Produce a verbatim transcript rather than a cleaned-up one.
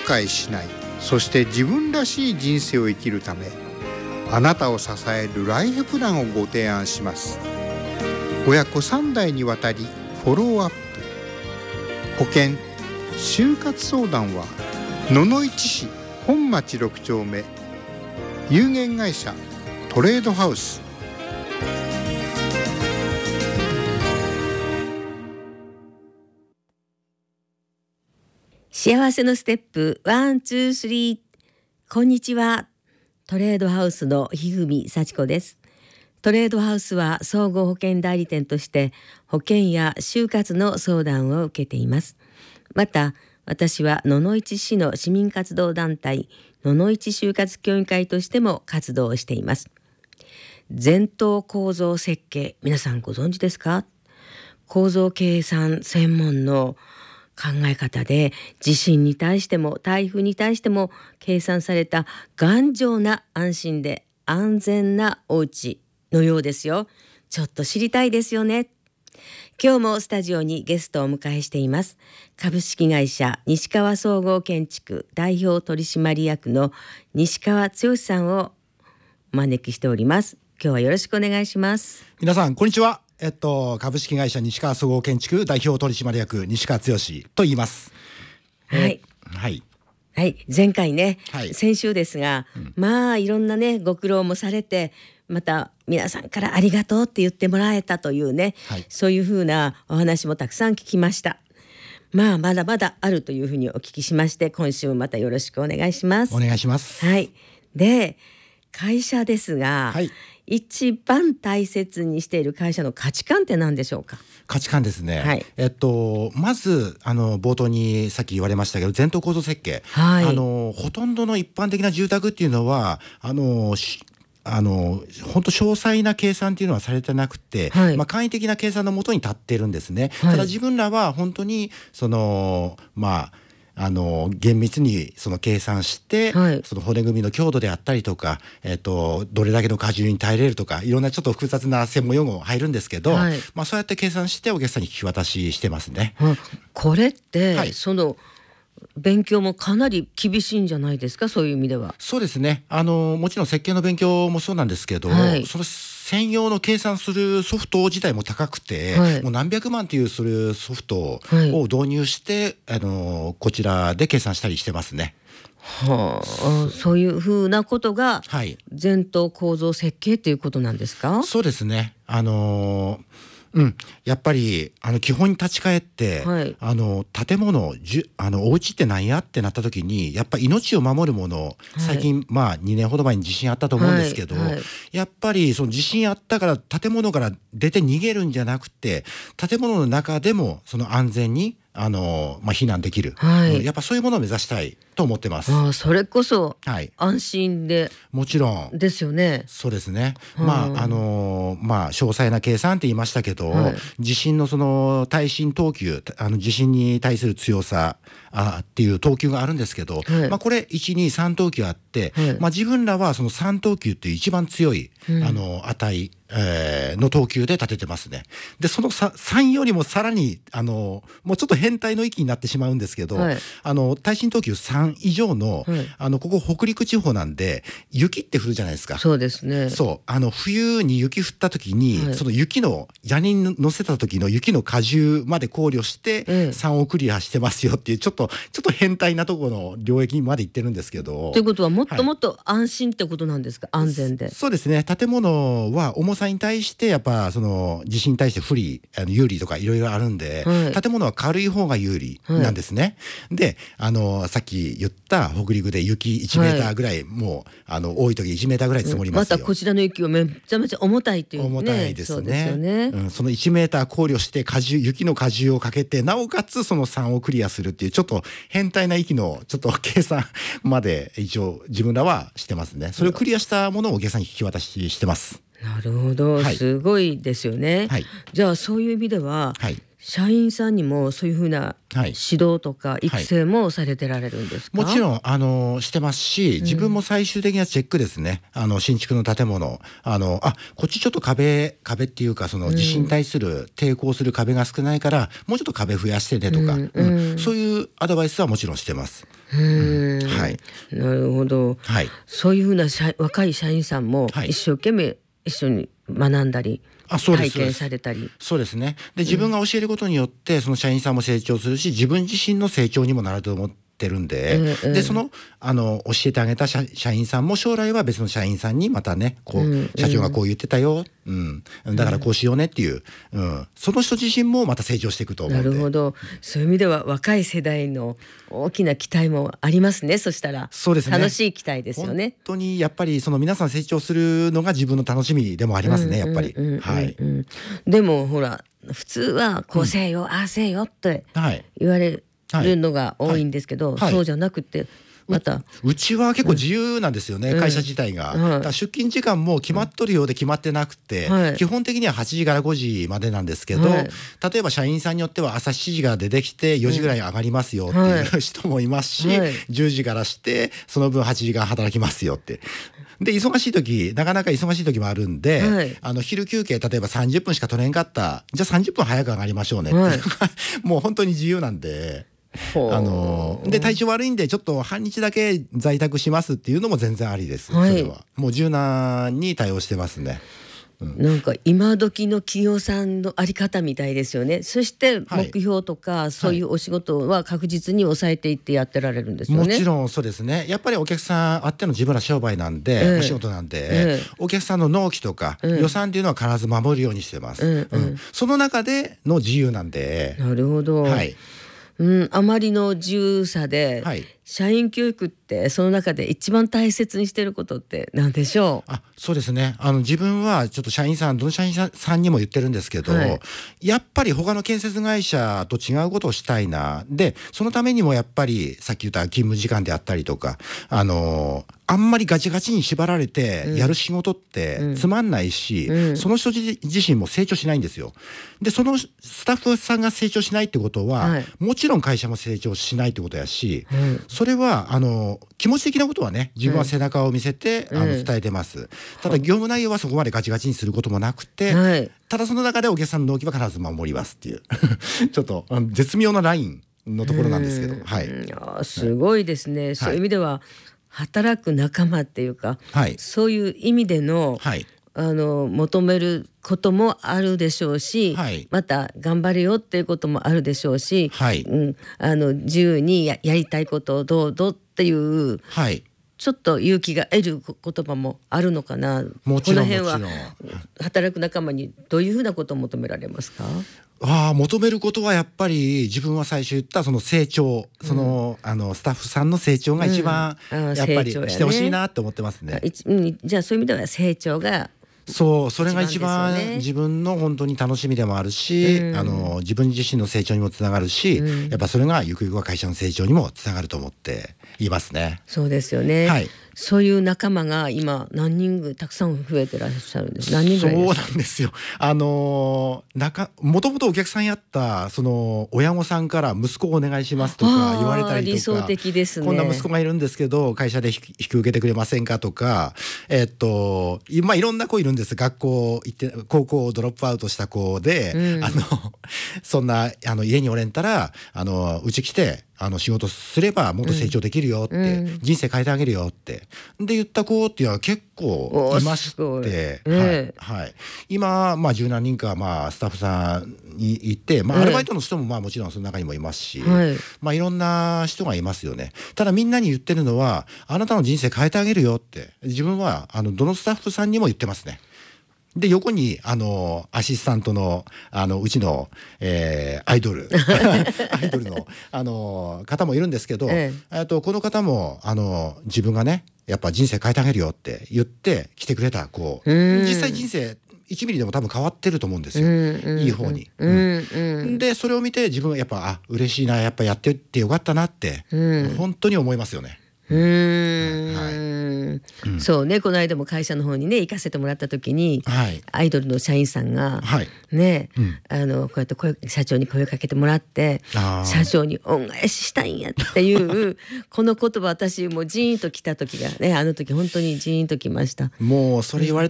悔しない、そして自分らしい人生を生きるため、あなたを支えるライフプランをご提案します。親子さん代にわたりフォローアップ。保険就活相談は野々市市本町ろく丁目有限会社トレードハウス。 幸せのステップワンツースリー。こんにちは。トレードハウスの日組幸子です。トレードハウスは総合保険代理店として保険や就活の相談を受けています。また私は野々市市の市民活動団体野々市就活協議会としても活動をしています。前頭構造設計、皆さんご存知ですか？構造計算専門の考え方で、地震に対しても台風に対しても計算された頑丈な安心で安全なお家のようですよ。ちょっと知りたいですよね。今日もスタジオにゲストをお迎えしています。株式会社西川総合建築代表取締役の西川剛さんをお招きしております。今日はよろしくお願いします。 皆さんこんにちは。えっと、株式会社西川総合建築代表取締役西川剛と言います。 はい、 はいはい、前回ね、 はい、 先週ですが、うん、まあいろんなねご苦労もされて、また皆さんからありがとうって言ってもらえたというね、はい、そういうふうなお話もたくさん聞きました。まあまだまだあるというふうにお聞きしまして、今週もまたよろしくお願いします。 お願いします。 はい。で、会社ですが、はい、一番大切にしている会社の価値観って何でしょうか？ 価値観ですね、 はい、 えっと、まずあの冒頭にさっき言われましたけど、前頭構造設計、 はい、 あのほとんどの一般的な住宅っていうのはあのあの本当詳細な計算っていうのはされてなくて、はい、まあ、簡易的な計算のもとに立ってるんですね、はい、ただ自分らは本当にそのまああの厳密にその計算して、はい、その骨組みの強度であったりとか、えー、とどれだけの荷重に耐えれるとか、いろんなちょっと複雑な専門用語入るんですけど、はい、まあ、そうやって計算してお客さんに聞き渡ししてますね。 うん、これって、はい、その勉強もかなり厳しいんじゃないですか？そういう意味では。 そうですね、あのもちろん設計の勉強もそうなんですけど、はい、その専用の計算するソフト自体も高くて、はい、もう何百万というするソフトを導入して、はい、あのこちらで計算したりしてますね。 はあ、そういうふうなことが前頭構造設計ということなんですか？ そうですね、あのうん、やっぱりあの基本に立ち返って、はい、あの建物じゅあのお家って何やってなった時に、やっぱり命を守るもの、はい、最近まあにねんほど前に地震あったと思うんですけど、はいはい、やっぱりその地震あったから建物から出て逃げるんじゃなくて、建物の中でもその安全にあの、まあ、避難できる、はい、やっぱそういうものを目指したいと思ってます。 あ、それこそ安心で、 はい、もちろんですよね。 そうですね、まああのまあ、詳細な計算って言いましたけど、はい、地震のその耐震等級、あの地震に対する強さあっていう等級があるんですけど、はい、まあ、これいちにさん等級あって、はい、まあ、自分らはそのさん等級っていう一番強い、うん、あの値えー、の等級で立ててますね。でそのさんよりもさらにあのもうちょっと変態の域になってしまうんですけど、はい、あの耐震等級さん以上の、はい、あのここ北陸地方なんで雪って降るじゃないですか。 そうですね。 そうあの冬に雪降った時に、はい、その雪の屋根に乗せた時の雪の荷重まで考慮してさんをクリアしてますよっていう、ちょっとちょっと変態なところの領域まで行ってるんですけど。 ということはもっともっと安心ってことなんですか？はい、安全で。 そうですね、建物は重さに対してやっぱその地震に対して不利、あの有利とかいろいろあるんで、はい、建物は軽い方が有利なんですね。はい、であのさっき言った北陸で雪いちメーターぐらい、はい、もうあの多い時いちメーターぐらい積もりますよ。 またこちらの雪はめちゃめちゃ重たいというね。 重たいですね。 そうですよね。 うん、そのいちメーター考慮して荷重雪の荷重をかけて、なおかつそのさんをクリアするっていうちょっと変態な域のちょっと計算まで一応自分らはしてますね。それをクリアしたものをお客さんに引き渡ししてます。 なるほど、はい、すごいですよね。はい、じゃあそういう意味では、はい、 社員さんにもそういうふうなはい指導とか育成もされてられるんですか？ もちろんあのしてますし、自分も最終的なチェックですね。あの新築の建物、あのあこっちちょっと壁壁っていうかその地震に対する抵抗する壁が少ないから、もうちょっと壁増やしてねとか、 うんうん、そういうアドバイスはもちろんしてます。 うん、 はい、 なるほど、 はい、 そういうふうな社若い社員さんも一生懸命一緒に学んだり、 あそうです体験されたり。 そうですね。で自分が教えることによって、その社員さんも成長するし、自分自身の成長にもなると思ってるんで、 うんうん、 でそのあの教えてあげた社、社員さんも将来は別の社員さんにまたね、こう、うんうん、社長がこう言ってたよ、うん、だからこうしようねっていう、うん、その人自身もまた成長していくと思うんで。 なるほど。そういう意味では若い世代の大きな期待もありますね。そしたらそうですね、 楽しい期待ですよね。 本当にやっぱりその皆さん成長するのが自分の楽しみでもありますね、やっぱり。はい。 でもほら普通はこうせよ、うん、ああせよって言われるのが多いんですけど、はいはい、そうじゃなくてまた う, うちは結構自由なんですよね、うん、会社自体が、うん、だから出勤時間も決まっとるようで決まってなくて、うん、基本的にははちじからごじまでなんですけど、はい、例えば社員さんによっては朝しちじから出てきてよじぐらい上がりますよっていう人もいますし、はい、じゅうじからしてその分はちじかん働きますよって。で忙しい時なかなか忙しい時もあるんで、はい、あの昼休憩例えばさんじゅっぷんしか取れんかった、じゃあさんじゅっぷん早く上がりましょうねって、はい、もう本当に自由なんで、あので体調悪いんでちょっと半日だけ在宅しますっていうのも全然ありです、はい、それはもう柔軟に対応してますね。うん、なんか今時の企業さんのあり方みたいですよね。そして目標とか、はい、そういうお仕事は確実に抑えていってやってられるんですよね。 もちろんそうですね。やっぱりお客さんあっての自分ら商売なんで、えー、お仕事なんで、えー、お客さんの納期とか、えー、予算っていうのは必ず守るようにしてます、えーうん、その中での自由なんで。 なるほど、はい、うん、あまりの自由さで、はい、社員教育ってその中で一番大切にしていることって何でしょう？ あ、そうですね。あの自分はちょっと社員さんどの社員さんにも言ってるんですけど、はい、やっぱり他の建設会社と違うことをしたいな。でそのためにもやっぱりさっき言った勤務時間であったりとか、あのーあんまりガチガチに縛られてやる仕事ってつまんないし、うんうん、その人自身も成長しないんですよ。でそのスタッフさんが成長しないってことは、はい、もちろん会社も成長しないってことやし、うん、それはあの気持ち的なことはね、自分は背中を見せて、うん、あの伝えてます。ただ業務内容はそこまでガチガチにすることもなくて、はい、ただその中でお客さんの納期は必ず守りますっていうちょっとあの絶妙なラインのところなんですけど、はい、 いやすごいですね、はい、そういう意味では働く仲間っていうか、はい、そういう意味での、はい、あの求めることもあるでしょうし、はい、また頑張れよっていうこともあるでしょうし、はい、うん、あの自由に や, やりたいことをどうぞっていう、はい、ちょっと勇気が得る言葉もあるのかな。 もちろん、 この辺は働く仲間にどういうふうなことを求められますか？ ああ、求めることはやっぱり自分は最初言ったその成長、その、うん、あのスタッフさんの成長が一番やっぱりしてほしいなって思ってますね。 うん、じゃあそういう意味では成長がそう、それが一番自分の本当に楽しみでもあるし、うん、あの自分自身の成長にもつながるし、うん、やっぱそれがゆくゆくは会社の成長にもつながると思っていますね。 そうですよね、はい、そういう仲間が今何人たくさん増えてらっしゃるんです。何人ぐらいですか？ そうなんですよ。あの中もともとお客さんやったその親御さんから息子をお願いしますとか言われたりとか、 理想的ですね。 こんな息子がいるんですけど会社で引き受けてくれませんかとか、えっと今いろんな子いるんです。学校行って高校をドロップアウトした子で、うん、あのそんなあの家におれんたらあのうち来てあの仕事すればもっと成長できるよって、うん、人生変えてあげるよってで言った子っていうのは結構いまして、はいはい、今、まあ、十何人か、まあ、スタッフさんにいて、まあ、アルバイトの人もまあもちろんその中にもいますし、はい、まあ、いろんな人がいますよね。ただみんなに言ってるのはあなたの人生変えてあげるよって自分はあのどのスタッフさんにも言ってますね。で横にあのアシスタントのあのうちの、えー、アイドルアイドルのあの方もいるんですけど、ええ、とこの方もあの自分がねやっぱ人生変えてあげるよって言って来てくれた子、実際人生いちミリでも多分変わってると思うんですよ、うんうん、いい方に、うんうん、でそれを見て自分はやっぱあ嬉しいな、やっぱやってってよかったなって、うん、本当に思いますよね。 うーん、 んうん、そうね、この間も会社の方にね行かせてもらった時に、 はい、 アイドルの社員さんが、 はい、 ね、 うん、 あのこうやって声社長に声をかけてもらって、社長に恩返ししたいんやっていうこの言葉、私もうジーンときた時がね、あの時本当にジーンときました。 もうそれ言われ